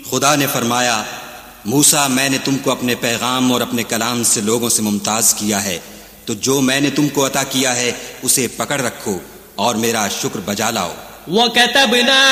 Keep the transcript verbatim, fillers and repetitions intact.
खुदा ने फरमाया, मूसा, मैंने तुमको अपने पैगाम और अपने कलाम से लोगों से मुमताज किया है, तो जो मैंने तुमको अता किया है उसे पकड़ रखो और मेरा शुक्र बजा लाओ।